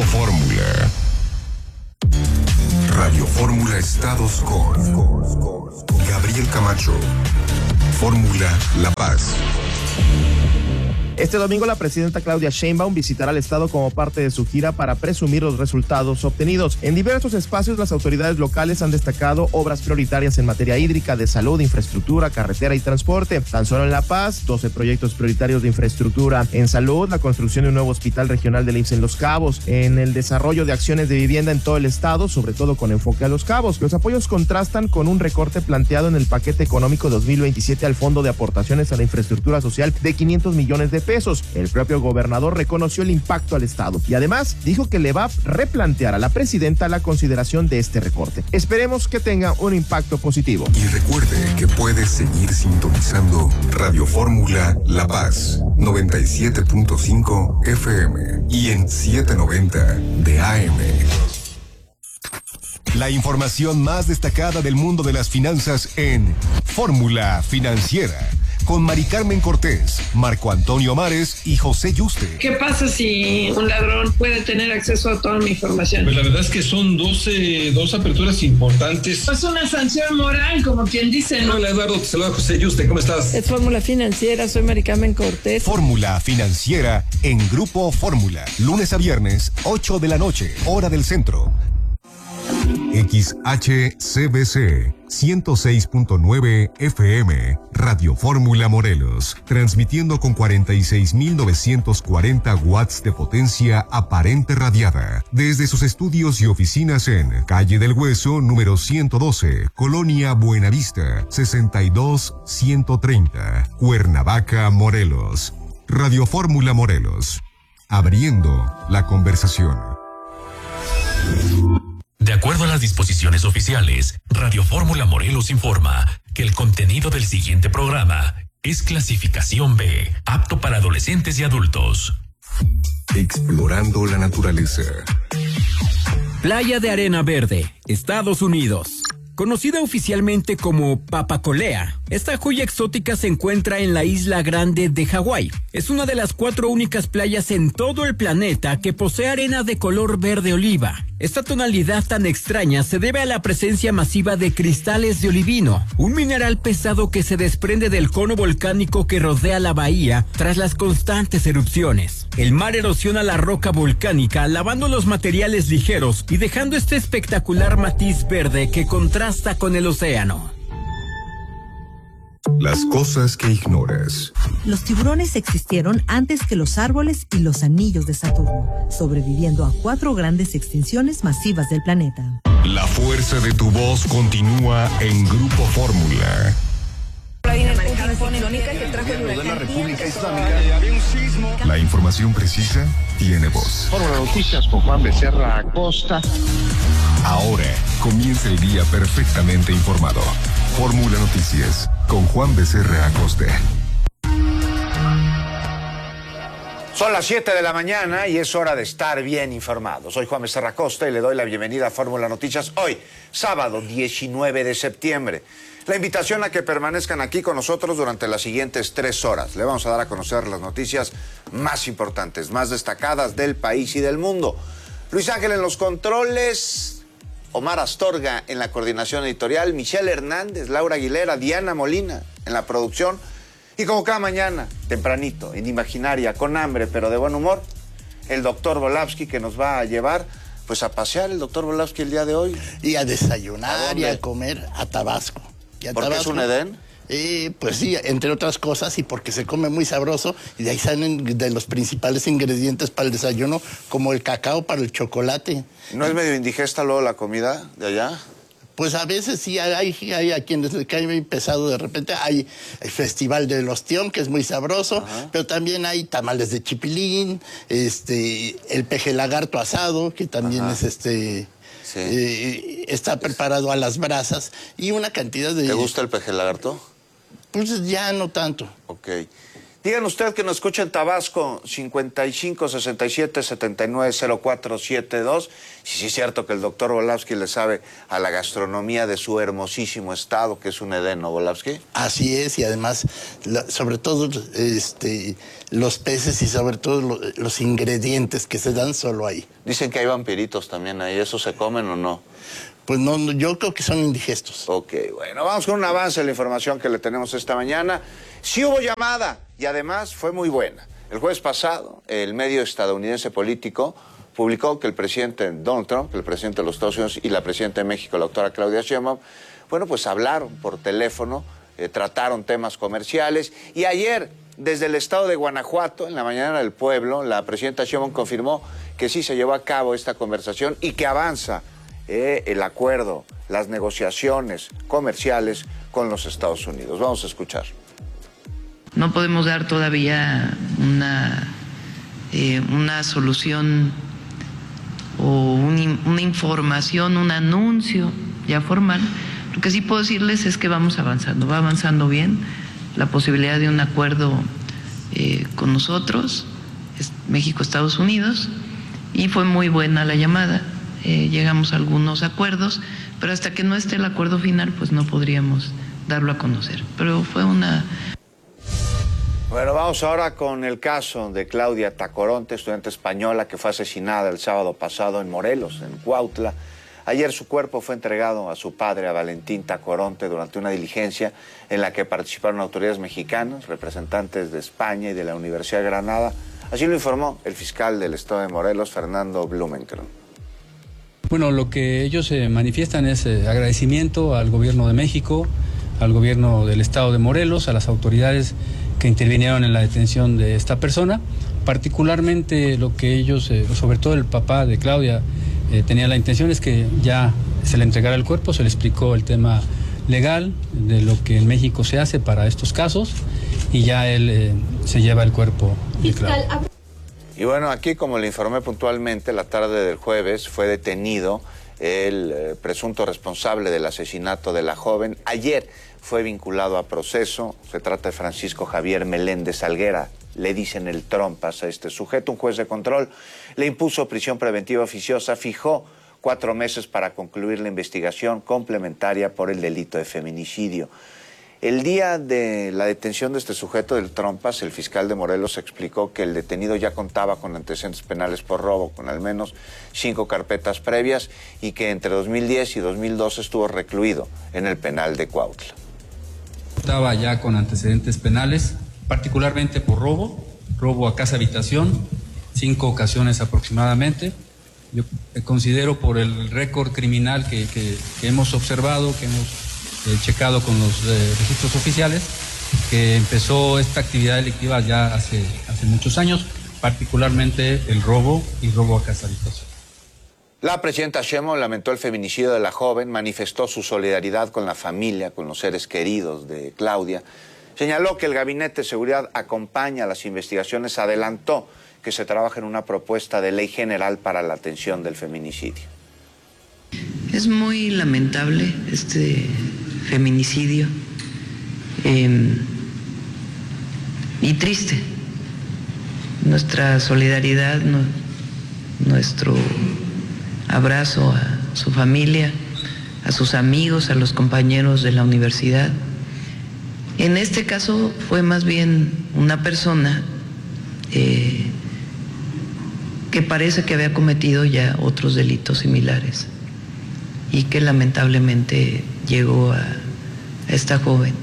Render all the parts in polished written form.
Fórmula. Radio Fórmula Estados con Gabriel Camacho. Fórmula La Paz. Este domingo la presidenta Claudia Sheinbaum visitará el estado como parte de su gira para presumir los resultados obtenidos. En diversos espacios las autoridades locales han destacado obras prioritarias en materia hídrica, de salud, infraestructura, carretera y transporte. Tan solo en La Paz, 12 proyectos prioritarios de infraestructura. En salud, la construcción de un nuevo hospital regional del IMSS en Los Cabos. En el desarrollo de acciones de vivienda en todo el estado, sobre todo con enfoque a Los Cabos. Los apoyos contrastan con un recorte planteado en el paquete económico 2027 al Fondo de Aportaciones a la Infraestructura Social de 500 millones de pesos. El propio gobernador reconoció el impacto al estado y además dijo que le va a replantear a la presidenta la consideración de este recorte. Esperemos que tenga un impacto positivo. Y recuerde que puede seguir sintonizando Radio Fórmula La Paz 97.5 FM y en 790 de AM. La información más destacada del mundo de las finanzas en Fórmula Financiera, con Mari Carmen Cortés, Marco Antonio Mares y José Yuste. ¿Qué pasa si un ladrón puede tener acceso a toda mi información? Pues la verdad es que son dos aperturas importantes. Es una sanción moral, como quien dice, ¿no? Hola Eduardo, te saluda José Yuste, ¿cómo estás? Es Fórmula Financiera, soy Mari Carmen Cortés. Fórmula Financiera en Grupo Fórmula, lunes a viernes, 8 de la noche, hora del centro. XHCBC 106.9 FM, Radio Fórmula Morelos, transmitiendo con 46.940 watts de potencia aparente radiada, desde sus estudios y oficinas en Calle del Hueso, número 112, Colonia Buenavista, 62130, Cuernavaca, Morelos. Radio Fórmula Morelos, abriendo la conversación. De acuerdo a las disposiciones oficiales, Radio Fórmula Morelos informa que el contenido del siguiente programa es clasificación B, apto para adolescentes y adultos. Explorando la naturaleza. Playa de Arena Verde, Estados Unidos. Conocida oficialmente como Papacolea, esta joya exótica se encuentra en la Isla Grande de Hawái. Es una de las 4 únicas playas en todo el planeta que posee arena de color verde oliva. Esta tonalidad tan extraña se debe a la presencia masiva de cristales de olivino, un mineral pesado que se desprende del cono volcánico que rodea la bahía tras las constantes erupciones. El mar erosiona la roca volcánica, lavando los materiales ligeros y dejando este espectacular matiz verde que contrasta con el océano. Las cosas que ignoras. Los tiburones existieron antes que los árboles y los anillos de Saturno, sobreviviendo a 4 grandes extinciones masivas del planeta. La fuerza de tu voz continúa en Grupo Fórmula. La información precisa tiene voz. Fórmula Noticias con Juan Becerra Acosta. Ahora comienza el día perfectamente informado. Fórmula Noticias con Juan Becerra Acosta. Son las 7 de la mañana y es hora de estar bien informado. Soy Juan Becerra Acosta y le doy la bienvenida a Fórmula Noticias hoy, sábado 19 de septiembre. La invitación a que permanezcan aquí con nosotros durante las siguientes 3 horas. Le vamos a dar a conocer las noticias más importantes, más destacadas del país y del mundo. Luis Ángel en los controles, Omar Astorga en la coordinación editorial, Michelle Hernández, Laura Aguilera, Diana Molina en la producción. Y como cada mañana, tempranito, en Imaginaria, con hambre pero de buen humor, el doctor Volavsky, que nos va a llevar pues a pasear el doctor Volavsky el día de hoy. Y a desayunar y a comer a Tabasco. ¿Por qué es un Edén? Pues sí, entre otras cosas, y porque se come muy sabroso, y de ahí salen de los principales ingredientes para el desayuno, como el cacao para el chocolate. ¿No es medio indigesta luego la comida de allá? Pues a veces sí, hay a quienes les cae muy pesado de repente. Hay el Festival del Ostión, que es muy sabroso, pero también hay tamales de chipilín, el peje lagarto asado, que también es está preparado a las brasas, y una cantidad de... ¿Te gusta el peje lagarto? Pues ya no tanto. Ok. Díganos usted que nos escucha en Tabasco, 55 67 79 04 72. Sí, es cierto que el doctor Volavsky le sabe a la gastronomía de su hermosísimo estado, que es un Edén, ¿no, Volavsky? Así es, y además, sobre todo los peces y sobre todo los ingredientes que se dan solo ahí. Dicen que hay vampiritos también ahí, ¿eso se comen o no? Pues no, yo creo que son indigestos. Ok, bueno, vamos con un avance de la información que le tenemos esta mañana. Sí hubo llamada y además fue muy buena. El jueves pasado, el medio estadounidense Político publicó que el presidente Donald Trump, el presidente de los Estados Unidos y la presidenta de México, la doctora Claudia Sheinbaum, bueno, pues hablaron por teléfono, trataron temas comerciales y ayer, desde el estado de Guanajuato, en la mañana del pueblo, la presidenta Sheinbaum confirmó que sí se llevó a cabo esta conversación y que avanza el acuerdo, las negociaciones comerciales con los Estados Unidos. Vamos a escuchar. No podemos dar todavía una solución o una información, un anuncio ya formal. Lo que sí puedo decirles es que vamos avanzando, va avanzando bien la posibilidad de un acuerdo con nosotros, México, Estados Unidos, y fue muy buena la llamada. Llegamos a algunos acuerdos, pero hasta que no esté el acuerdo final, pues no podríamos darlo a conocer. Pero fue una... Bueno, vamos ahora con el caso de Claudia Tacoronte, estudiante española que fue asesinada el sábado pasado en Morelos, en Cuautla. Ayer su cuerpo fue entregado a su padre, a Valentín Tacoronte, durante una diligencia en la que participaron autoridades mexicanas, representantes de España y de la Universidad de Granada. Así lo informó el fiscal del estado de Morelos, Fernando Blumenkron. Bueno, lo que ellos manifiestan es agradecimiento al gobierno de México, al gobierno del estado de Morelos, a las autoridades que intervinieron en la detención de esta persona. Particularmente lo que ellos, sobre todo el papá de Claudia, tenía la intención es que ya se le entregara el cuerpo, se le explicó el tema legal de lo que en México se hace para estos casos y ya él se lleva el cuerpo de Claudia. Y bueno, aquí, como le informé puntualmente, la tarde del jueves fue detenido el presunto responsable del asesinato de la joven. Ayer fue vinculado a proceso. Se trata de Francisco Javier Meléndez Alguera. Le dicen el Trompas a este sujeto. Un juez de control le impuso prisión preventiva oficiosa, fijó 4 meses para concluir la investigación complementaria por el delito de feminicidio. El día de la detención de este sujeto del Trompas, el fiscal de Morelos explicó que el detenido ya contaba con antecedentes penales por robo, con al menos 5 carpetas previas, y que entre 2010 y 2012 estuvo recluido en el penal de Cuautla. Estaba ya con antecedentes penales, particularmente por robo a casa habitación, 5 ocasiones aproximadamente. Yo considero, por el récord criminal que hemos observado, que hemos checado con los registros oficiales, que empezó esta actividad delictiva ya hace muchos años, particularmente el robo y robo a casa habitación. La presidenta Sheinbaum lamentó el feminicidio de la joven, manifestó su solidaridad con la familia, con los seres queridos de Claudia. Señaló que el Gabinete de Seguridad acompaña las investigaciones, adelantó que se trabaja en una propuesta de ley general para la atención del feminicidio. Es muy lamentable este feminicidio y triste. Nuestra solidaridad, nuestro abrazo a su familia, a sus amigos, a los compañeros de la universidad. En este caso fue más bien una persona que parece que había cometido ya otros delitos similares y que lamentablemente llegó a esta joven.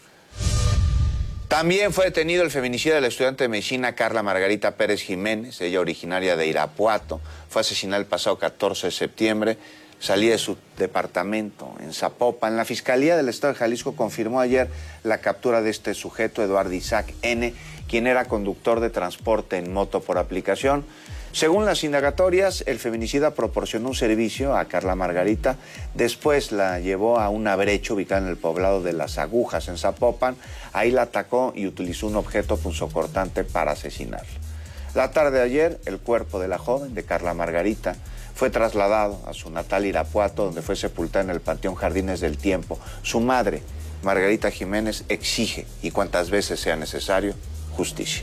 También fue detenido el feminicidio de la estudiante de medicina Carla Margarita Pérez Jiménez, ella originaria de Irapuato. Fue asesinada el pasado 14 de septiembre, salía de su departamento en Zapopan. La Fiscalía del Estado de Jalisco confirmó ayer la captura de este sujeto, Eduardo Isaac N., quien era conductor de transporte en moto por aplicación. Según las indagatorias, el feminicida proporcionó un servicio a Carla Margarita, después la llevó a una brecha ubicada en el poblado de Las Agujas, en Zapopan. Ahí la atacó y utilizó un objeto punzocortante para asesinarla. La tarde de ayer, el cuerpo de la joven, de Carla Margarita, fue trasladado a su natal Irapuato, donde fue sepultada en el Panteón Jardines del Tiempo. Su madre, Margarita Jiménez, exige, y cuantas veces sea necesario, justicia.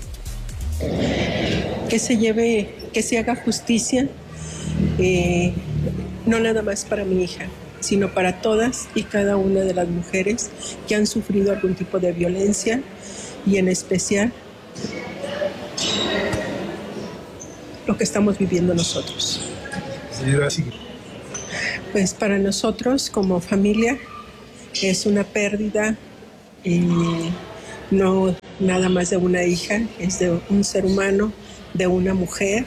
Que se haga justicia, no nada más para mi hija, sino para todas y cada una de las mujeres que han sufrido algún tipo de violencia, y en especial lo que estamos viviendo nosotros. Pues para nosotros como familia es una pérdida, no nada más de una hija, es de un ser humano, de una mujer.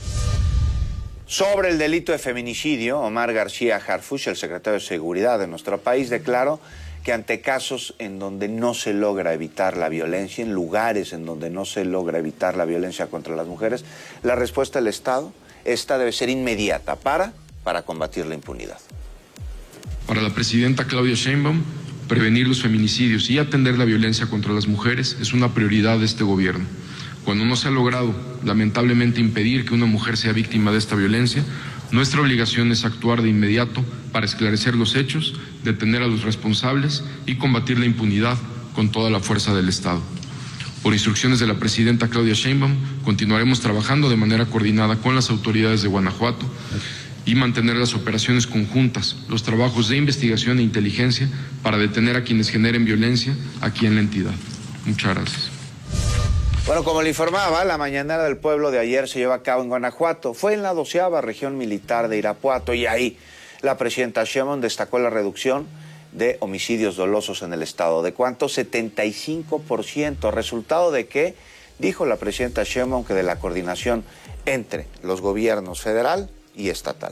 Sobre el delito de feminicidio, Omar García Harfuch, el secretario de Seguridad de nuestro país, declaró que ante casos en donde no se logra evitar la violencia, en lugares en donde no se logra evitar la violencia contra las mujeres, la respuesta del Estado, esta debe ser inmediata para combatir la impunidad. Para la presidenta Claudia Sheinbaum, prevenir los feminicidios y atender la violencia contra las mujeres es una prioridad de este gobierno. Cuando no se ha logrado, lamentablemente, impedir que una mujer sea víctima de esta violencia, nuestra obligación es actuar de inmediato para esclarecer los hechos, detener a los responsables y combatir la impunidad con toda la fuerza del Estado. Por instrucciones de la presidenta Claudia Sheinbaum, continuaremos trabajando de manera coordinada con las autoridades de Guanajuato y mantener las operaciones conjuntas, los trabajos de investigación e inteligencia para detener a quienes generen violencia aquí en la entidad. Muchas gracias. Bueno, como le informaba, la mañanera del pueblo de ayer se lleva a cabo en Guanajuato. Fue en la 12ª región militar de Irapuato y ahí la presidenta Sheinbaum destacó la reducción de homicidios dolosos en el estado. ¿De cuánto? 75%. ¿Resultado de qué? Dijo la presidenta Sheinbaum que de la coordinación entre los gobiernos federal y estatal.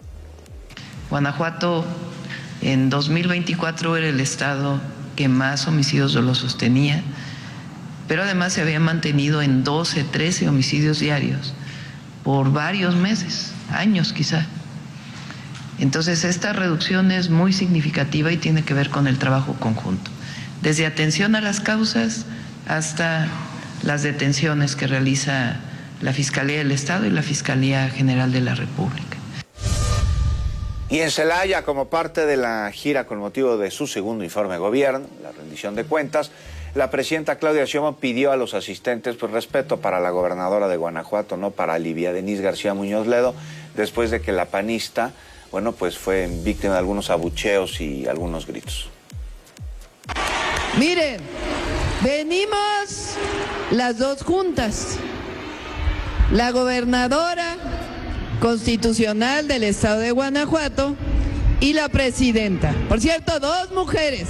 Guanajuato en 2024 era el estado que más homicidios dolosos tenía, pero además se había mantenido en 12, 13 homicidios diarios por varios meses, años quizá. Entonces esta reducción es muy significativa y tiene que ver con el trabajo conjunto, desde atención a las causas hasta las detenciones que realiza la Fiscalía del Estado y la Fiscalía General de la República. Y en Celaya, como parte de la gira con motivo de su segundo informe de gobierno, la rendición de cuentas, la presidenta Claudia Sheinbaum pidió a los asistentes respeto para la gobernadora de Guanajuato, no para Livia Denise García Muñoz Ledo, después de que la panista, fue víctima de algunos abucheos y algunos gritos. Miren, venimos las dos juntas, la gobernadora constitucional del estado de Guanajuato y la presidenta. Por cierto, dos mujeres.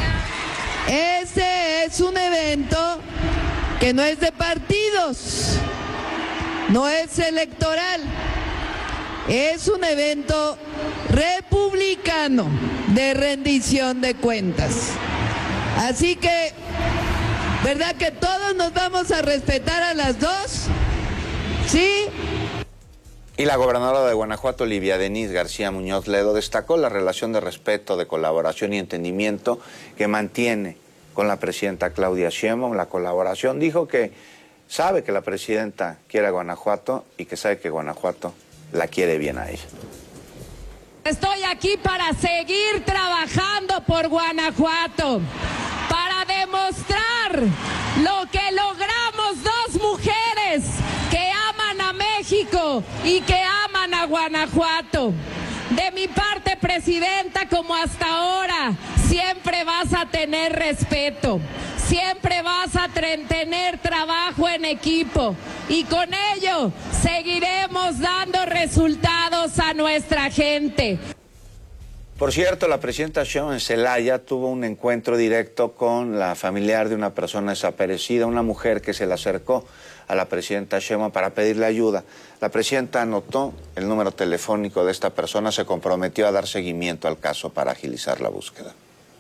Este es un evento que no es de partidos, no es electoral, es un evento republicano de rendición de cuentas. Así que, ¿verdad que todos nos vamos a respetar a las dos? ¿Sí? Y la gobernadora de Guanajuato, Livia Denise García Muñoz Ledo, destacó la relación de respeto, de colaboración y entendimiento que mantiene con la presidenta Claudia Sheinbaum. La colaboración, dijo que sabe que la presidenta quiere a Guanajuato y que sabe que Guanajuato la quiere bien a ella. Estoy aquí para seguir trabajando por Guanajuato, para demostrar lo que logramos dos mujeres que aman a México y que aman a Guanajuato. De mi parte, presidenta, como hasta ahora, siempre vas a tener respeto, siempre vas a tener trabajo en equipo y con ello seguiremos dando resultados a nuestra gente. Por cierto, la presidenta Sheinbaum en Celaya tuvo un encuentro directo con la familiar de una persona desaparecida, una mujer que se le acercó a la presidenta Sheinbaum para pedirle ayuda. La presidenta anotó el número telefónico de esta persona, se comprometió a dar seguimiento al caso para agilizar la búsqueda.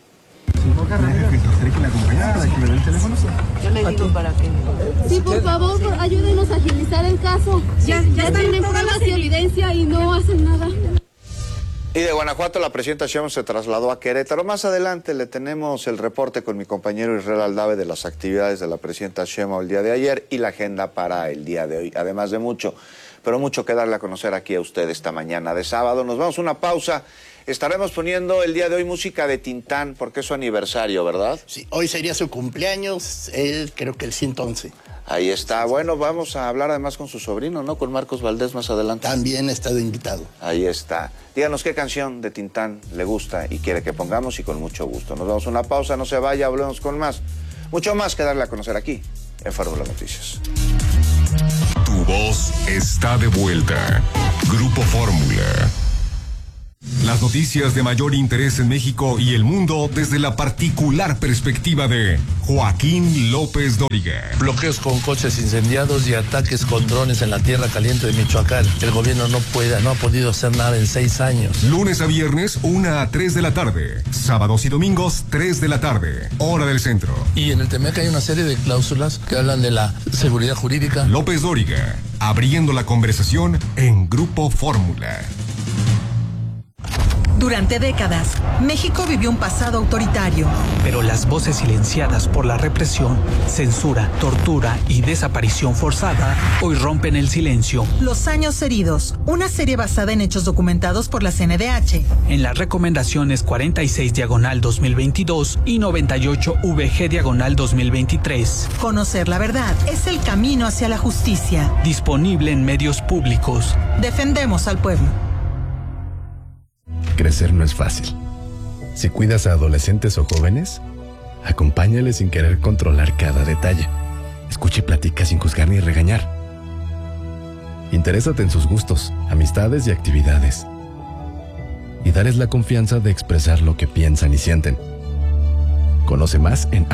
Yo le digo para que... Sí, por favor, ayúdenos a agilizar el caso. Ya tienen pruebas y evidencia y no hacen nada. Y de Guanajuato, la presidenta Sheinbaum se trasladó a Querétaro. Más adelante le tenemos el reporte con mi compañero Israel Aldave de las actividades de la presidenta Sheinbaum el día de ayer y la agenda para el día de hoy. Además de mucho que darle a conocer aquí a usted esta mañana de sábado. Nos vamos a una pausa. Estaremos poniendo el día de hoy música de Tintán porque es su aniversario, ¿verdad? Sí, hoy sería su cumpleaños, creo que el 111. Ahí está. Bueno, vamos a hablar además con su sobrino, ¿no? Con Marcos Valdés más adelante. También ha estado invitado. Ahí está. Díganos qué canción de Tintán le gusta y quiere que pongamos y con mucho gusto. Nos vamos a una pausa, no se vaya, hablemos con más. Mucho más que darle a conocer aquí en Fórmula Noticias. Tu voz está de vuelta. Grupo Fórmula. Las noticias de mayor interés en México y el mundo desde la particular perspectiva de Joaquín López Dóriga. Bloqueos con coches incendiados y ataques con drones en la tierra caliente de Michoacán. El gobierno no ha podido hacer nada en 6 años. Lunes a viernes, 1 a 3 de la tarde. Sábados y domingos, 3 de la tarde. Hora del centro. Y en el TEMEC hay una serie de cláusulas que hablan de la seguridad jurídica. López Dóriga, abriendo la conversación en Grupo Fórmula. Durante décadas, México vivió un pasado autoritario. Pero las voces silenciadas por la represión, censura, tortura y desaparición forzada hoy rompen el silencio. Los años heridos, una serie basada en hechos documentados por la CNDH. En las recomendaciones 46/2022 y 98/VG/2023. Conocer la verdad es el camino hacia la justicia. Disponible en medios públicos. Defendemos al pueblo. Crecer no es fácil. Si cuidas a adolescentes o jóvenes, acompáñales sin querer controlar cada detalle. Escucha y platica sin juzgar ni regañar. Interésate en sus gustos, amistades y actividades. Y dales la confianza de expresar lo que piensan y sienten. Conoce más en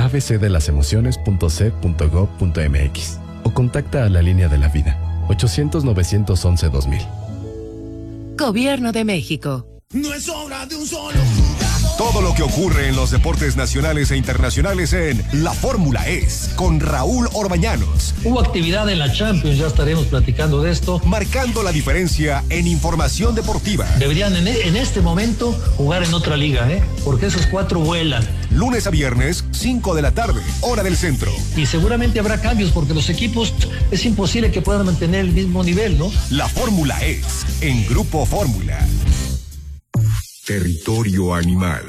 abcdelasemociones.c.gov.mx o contacta a la línea de la vida 800-911-2000. Gobierno de México. No es obra de un solo jugador. Todo lo que ocurre en los deportes nacionales e internacionales en La Fórmula Es, con Raúl Orbañanos. Hubo actividad en la Champions, ya estaremos platicando de esto. Marcando la diferencia en información deportiva. Deberían en este momento jugar en otra liga, porque esos 4 vuelan. Lunes a viernes, 5 de la tarde, hora del centro. Y seguramente habrá cambios porque los equipos es imposible que puedan mantener el mismo nivel, ¿no? La Fórmula Es, en Grupo Fórmula. Territorio animal.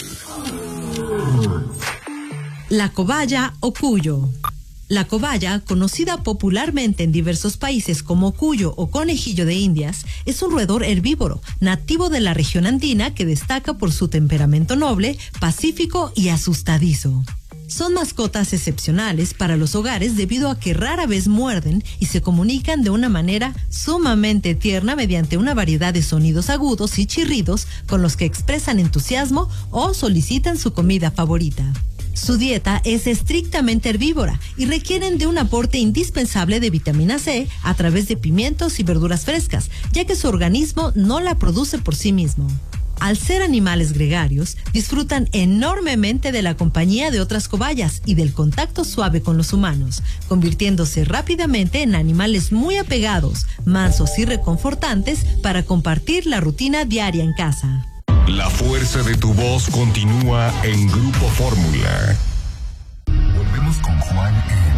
La cobaya o cuyo. La cobaya, conocida popularmente en diversos países como cuyo o conejillo de Indias, es un roedor herbívoro nativo de la región andina que destaca por su temperamento noble, pacífico y asustadizo. Son mascotas excepcionales para los hogares debido a que rara vez muerden y se comunican de una manera sumamente tierna mediante una variedad de sonidos agudos y chirridos con los que expresan entusiasmo o solicitan su comida favorita. Su dieta es estrictamente herbívora y requieren de un aporte indispensable de vitamina C a través de pimientos y verduras frescas, ya que su organismo no la produce por sí mismo. Al ser animales gregarios, disfrutan enormemente de la compañía de otras cobayas y del contacto suave con los humanos, convirtiéndose rápidamente en animales muy apegados, mansos y reconfortantes para compartir la rutina diaria en casa. La fuerza de tu voz continúa en Grupo Fórmula. Volvemos con Juan